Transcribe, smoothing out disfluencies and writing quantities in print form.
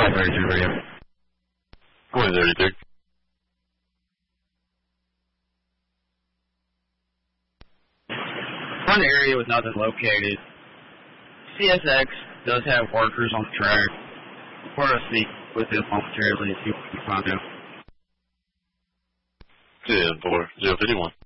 32 radio. Go ahead, 33. One area with nothing located. CSX does have workers on the track. We're going to speak with them momentarily and see what we can find out. 10-4, 051.